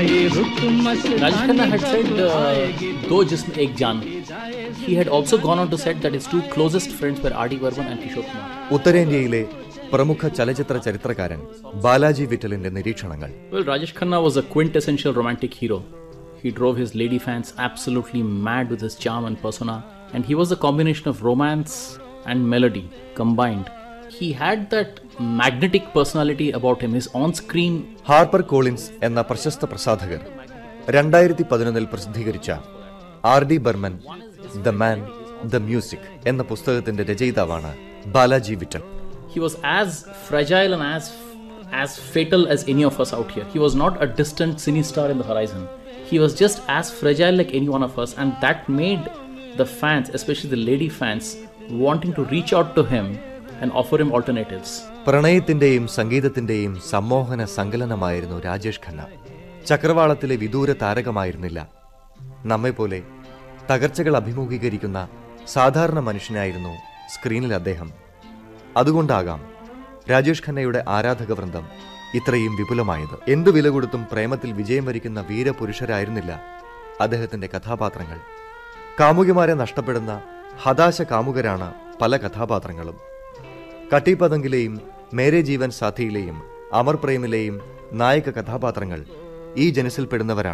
Rajesh Khanna had said, "Do jisme ek jaan." He had also gone on to said that his two closest friends were R.D. Burman and Kishore Kumar. ഉത്തരേന്ത്യയിലെ പ്രമുഖ ചലച്ചിത്ര ചരിത്രകാരൻ ബാലാജി വിറ്റലിന്റെ നിരീക്ഷണങ്ങൾ. Well, Rajesh Khanna was a quintessential romantic hero. He drove his lady fans absolutely mad with his charm and persona, and he was a combination of romance and melody combined. He had that magnetic personality about him. His on-screen. Harper Collins എന്ന പ്രശസ്ത പ്രസാധകർ 2011 പ്രസിദ്ധീകരിച്ച R.D. Barman the man the music എന്ന പുസ്തകത്തിന്റെ രചയിതാവാണ് Balaji vital. He was as fragile and as fatal as any of us out here. He was not a distant cine star in the horizon. He was just as fragile like any one of us, and that made the fans, especially the lady fans, wanting to reach out to him and offer him alternatives. പ്രണയത്തിന്റെയും സംഗീതത്തിന്റെയും സമ്മോഹന സങ്കലനമായിരുന്നു Rajesh Khanna. ചക്രവാളത്തിലെ വിദൂര താരകമായിരുന്നില്ല. നമ്മെപ്പോലെ തകർച്ചകൾ അഭിമുഖീകരിക്കുന്ന സാധാരണ മനുഷ്യനായിരുന്നു സ്ക്രീനിൽ അദ്ദേഹം. അതുകൊണ്ടാകാം രാജേഷ് ഖന്നയുടെ ആരാധക വൃന്ദം ഇത്രയും വിപുലമായത്. എന്തു വില കൊടുത്തും പ്രേമത്തിൽ വിജയം വരിക്കുന്ന വീരപുരുഷരായിരുന്നില്ല അദ്ദേഹത്തിന്റെ കഥാപാത്രങ്ങൾ. കാമുകിമാരെ നഷ്ടപ്പെടുന്ന ഹതാശ കാമുകരാണ് പല കഥാപാത്രങ്ങളും. കട്ടി പതങ്കിലെയും മേരെ ജീവൻ സാഥിയിലെയും അമർ പ്രേമിലെയും നായക കഥാപാത്രങ്ങൾ ഈ ജനസിൽപ്പെടുന്നവരാണ്.